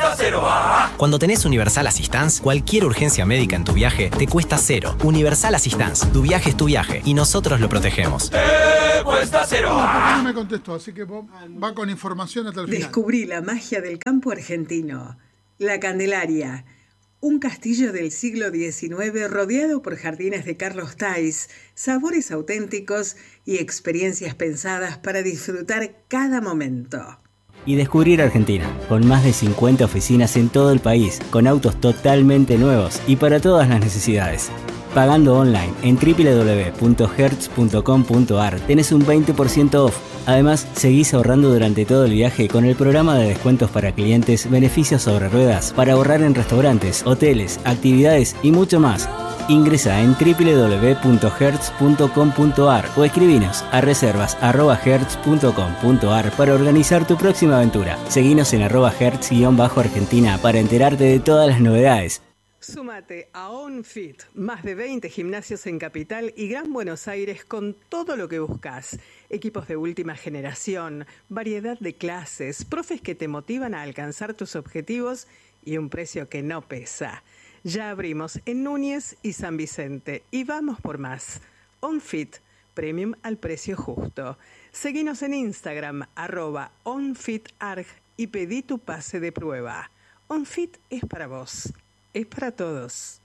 cuesta cero. Cuando tenés Universal Assistance, cualquier urgencia médica en tu viaje te cuesta cero. Universal Assistance, tu viaje es tu viaje y nosotros lo protegemos. Cuesta cero. No me contestó, así que va con información hasta el final. Descubrí la magia del campo argentino. La Candelaria, un castillo del siglo XIX rodeado por jardines de Carlos Tais, sabores auténticos y experiencias pensadas para disfrutar cada momento. Y descubrir Argentina, con más de 50 oficinas en todo el país, con autos totalmente nuevos y para todas las necesidades. Pagando online en www.hertz.com.ar tenés un 20% off. Además, seguís ahorrando durante todo el viaje con el programa de descuentos para clientes, beneficios sobre ruedas, para ahorrar en restaurantes, hoteles, actividades y mucho más. Ingresa en www.hertz.com.ar o escribinos a reservas@hertz.com.ar para organizar tu próxima aventura. Seguinos en @hertz_argentina para enterarte de todas las novedades. Súmate a OnFit, más de 20 gimnasios en Capital y Gran Buenos Aires con todo lo que buscas. Equipos de última generación, variedad de clases, profes que te motivan a alcanzar tus objetivos y un precio que no pesa. Ya abrimos en Núñez y San Vicente y vamos por más. OnFit, premium al precio justo. Seguinos en Instagram, @OnFitArg y pedí tu pase de prueba. OnFit es para vos. Es para todos.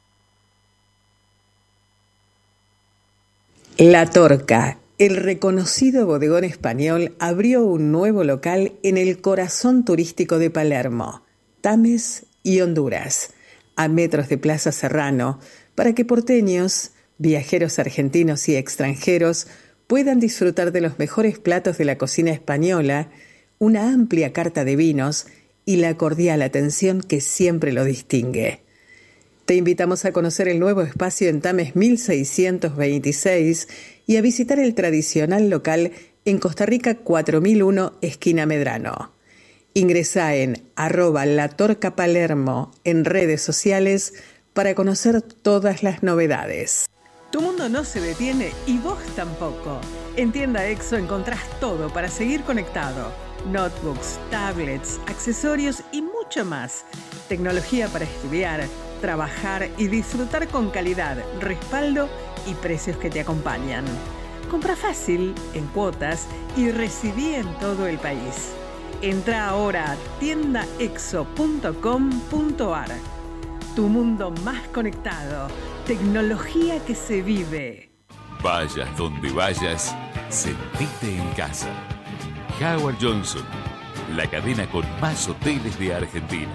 La Torca, el reconocido bodegón español, abrió un nuevo local en el corazón turístico de Palermo, Tames y Honduras, a metros de Plaza Serrano, para que porteños, viajeros argentinos y extranjeros puedan disfrutar de los mejores platos de la cocina española, una amplia carta de vinos y la cordial atención que siempre lo distingue. Te invitamos a conocer el nuevo espacio en Tames 1626 y a visitar el tradicional local en Costa Rica 4001, esquina Medrano. Ingresá en @latorcapalermo en redes sociales para conocer todas las novedades. Tu mundo no se detiene y vos tampoco. En Tienda Exo encontrás todo para seguir conectado. Notebooks, tablets, accesorios y mucho más. Tecnología para estudiar, trabajar y disfrutar con calidad, respaldo y precios que te acompañan. Compra fácil, en cuotas y recibí en todo el país. Entra ahora a tiendaexo.com.ar. Tu mundo más conectado. Tecnología que se vive. Vayas donde vayas, sentite en casa. Howard Johnson, la cadena con más hoteles de Argentina.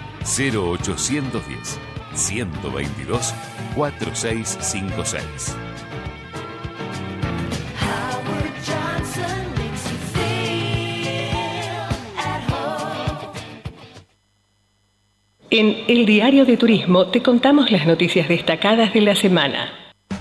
0810-122-4656. En El Diario de Turismo te contamos las noticias destacadas de la semana.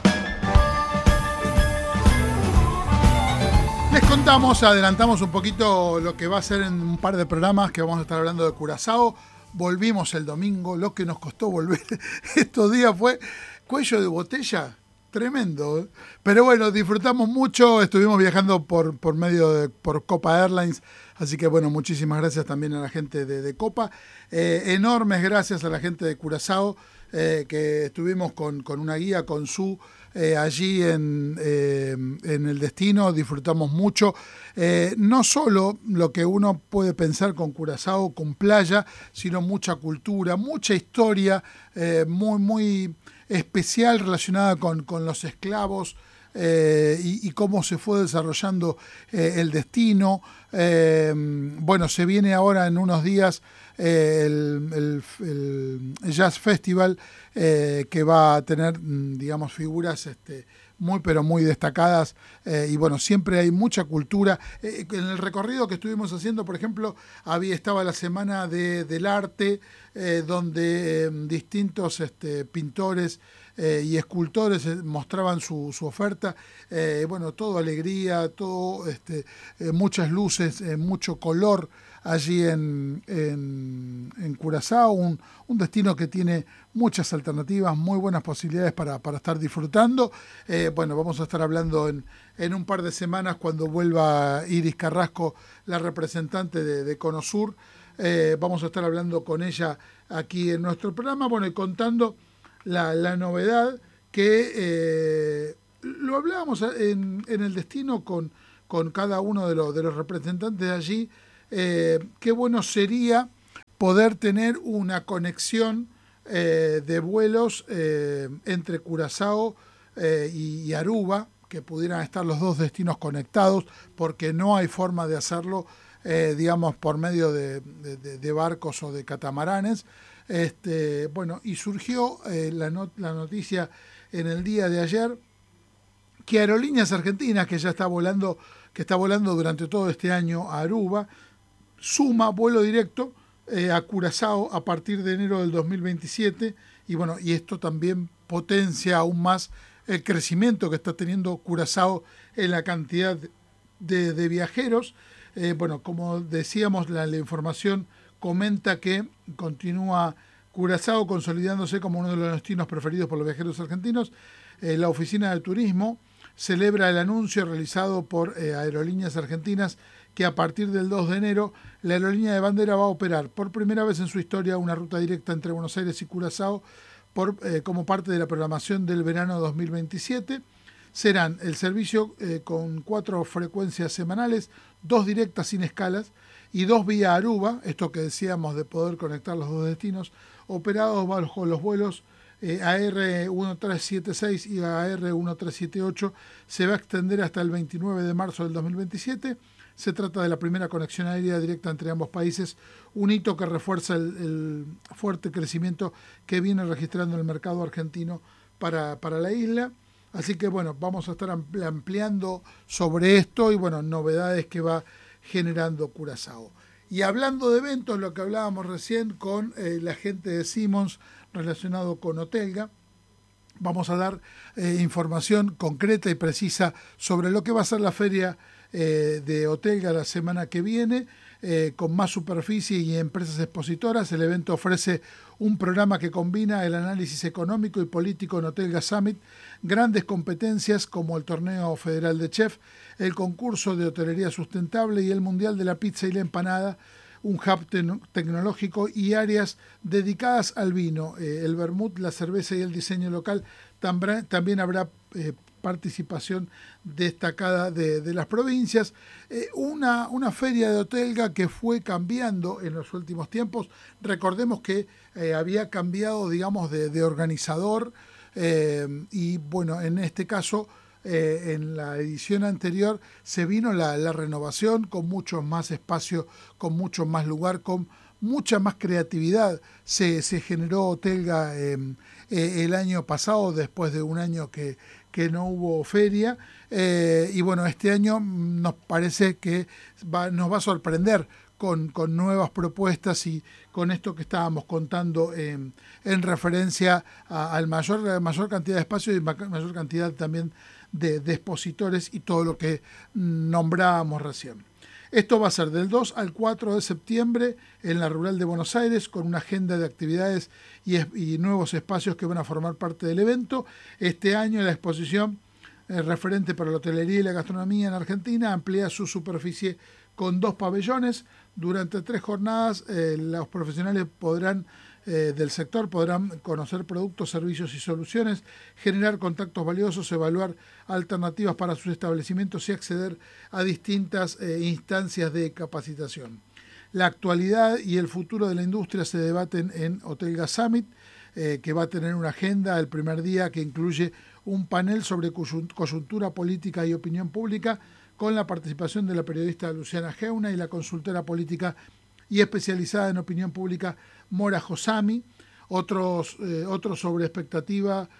Les contamos, adelantamos un poquito lo que va a ser en un par de programas que vamos a estar hablando de Curazao. Volvimos el domingo, lo que nos costó volver estos días fue cuello de botella, tremendo, ¿eh? Pero bueno, disfrutamos mucho, estuvimos viajando por Copa Airlines, así que bueno, muchísimas gracias también a la gente de Copa, enormes gracias a la gente de Curazao, que estuvimos con una guía, con Su, allí en el destino, disfrutamos mucho, no solo lo que uno puede pensar con Curazao, con playa, sino mucha cultura, mucha historia, muy, muy especial relacionada con los esclavos, y cómo se fue desarrollando el destino. Bueno, se viene ahora en unos días el Jazz Festival, que va a tener, digamos, figuras muy pero muy destacadas, y bueno, siempre hay mucha cultura. En el recorrido que estuvimos haciendo, por ejemplo, estaba la semana del arte, donde distintos pintores y escultores mostraban su oferta. Bueno, todo alegría, todo muchas luces, mucho color allí en Curazao, un destino que tiene muchas alternativas, muy buenas posibilidades para estar disfrutando. Bueno, vamos a estar hablando en un par de semanas cuando vuelva Iris Carrasco, la representante de Conosur, Vamos a estar hablando con ella aquí en nuestro programa, bueno, y contando la novedad que lo hablábamos en el destino con cada uno de los representantes de allí. Qué bueno sería poder tener una conexión de vuelos entre Curazao y Aruba, que pudieran estar los dos destinos conectados, porque no hay forma de hacerlo, digamos, por medio de barcos o de catamaranes. Bueno, y surgió la noticia en el día de ayer que Aerolíneas Argentinas, que está volando durante todo este año a Aruba, suma vuelo directo a Curazao a partir de enero del 2027, y bueno, y esto también potencia aún más el crecimiento que está teniendo Curazao en la cantidad de viajeros. Bueno, como decíamos, la información comenta que continúa Curazao consolidándose como uno de los destinos preferidos por los viajeros argentinos. La Oficina de Turismo celebra el anuncio realizado por Aerolíneas Argentinas que a partir del 2 de enero la aerolínea de bandera va a operar por primera vez en su historia una ruta directa entre Buenos Aires y Curazao como parte de la programación del verano 2027. Serán el servicio con 4 frecuencias semanales, 2 directas sin escalas y 2 vía Aruba, esto que decíamos de poder conectar los dos destinos, operados bajo los vuelos AR1376 y AR1378. Se va a extender hasta el 29 de marzo del 2027. Se trata de la primera conexión aérea directa entre ambos países, un hito que refuerza el fuerte crecimiento que viene registrando el mercado argentino para la isla. Así que bueno, vamos a estar ampliando sobre esto y bueno, novedades que va generando Curazao. Y hablando de eventos, lo que hablábamos recién con la gente de Simmons relacionado con Otelga, vamos a dar información concreta y precisa sobre lo que va a ser la feria de Otelga la semana que viene, con más superficie y empresas expositoras. El evento ofrece un programa que combina el análisis económico y político en Otelga Summit, grandes competencias como el Torneo Federal de Chef, el concurso de hotelería sustentable y el Mundial de la Pizza y la Empanada, un hub tecnológico y áreas dedicadas al vino, el vermut, la cerveza y el diseño local. También habrá participación destacada de las provincias. Una feria de Otelga que fue cambiando en los últimos tiempos. Recordemos que había cambiado, digamos, de organizador, y bueno, en este caso, en la edición anterior se vino la renovación con mucho más espacio, con mucho más lugar, con mucha más creatividad. Se generó Otelga el año pasado, después de un año que no hubo feria, y bueno, este año nos parece que nos va a sorprender con nuevas propuestas y con esto que estábamos contando en referencia a mayor cantidad de espacios y mayor cantidad también de expositores y todo lo que nombrábamos recién. Esto va a ser del 2 al 4 de septiembre en la Rural de Buenos Aires, con una agenda de actividades y nuevos espacios que van a formar parte del evento. Este año la exposición referente para la hotelería y la gastronomía en Argentina amplía su superficie con 2 pabellones. Durante 3 jornadas los profesionales del sector podrán conocer productos, servicios y soluciones, generar contactos valiosos, evaluar alternativas para sus establecimientos y acceder a distintas instancias de capacitación. La actualidad y el futuro de la industria se debaten en Otelga Summit, que va a tener una agenda el primer día que incluye un panel sobre coyuntura política y opinión pública, con la participación de la periodista Luciana Geuna y la consultora política y especializada en opinión pública Mora Josami. Otros sobre perspectiva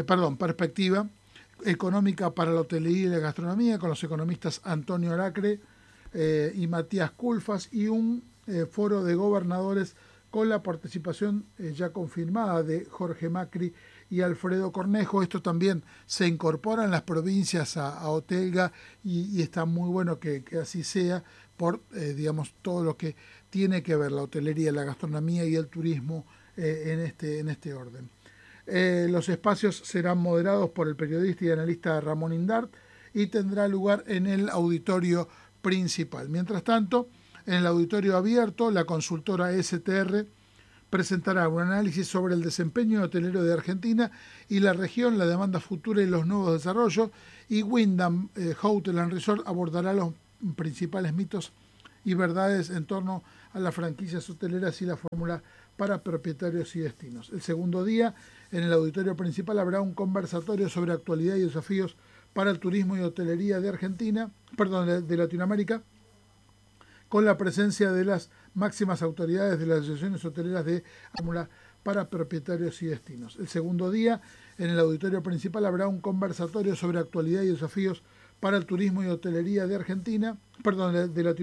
económica para la hotelería y la gastronomía, con los economistas Antonio Lacre y Matías Culfas, y un foro de gobernadores con la participación ya confirmada de Jorge Macri y Alfredo Cornejo. Esto también se incorpora en las provincias a Otelga y está muy bueno que así sea por digamos, todo lo que tiene que ver la hotelería, la gastronomía y el turismo en este orden. Los espacios serán moderados por el periodista y analista Ramón Indart y tendrá lugar en el auditorio principal. Mientras tanto, En el auditorio abierto, la consultora STR presentará un análisis sobre el desempeño hotelero de Argentina y la región, la demanda futura y los nuevos desarrollos. Y Wyndham Hotel and Resort abordará los principales mitos y verdades en torno a las franquicias hoteleras y la fórmula para propietarios y destinos. El segundo día, en el auditorio principal, habrá un conversatorio sobre actualidad y desafíos para el turismo y hotelería de de Latinoamérica, con la presencia de las máximas autoridades de las asociaciones hoteleras de fórmula para propietarios y destinos. El segundo día, en el auditorio principal, habrá un conversatorio sobre actualidad y desafíos para el turismo y hotelería de Latinoamérica,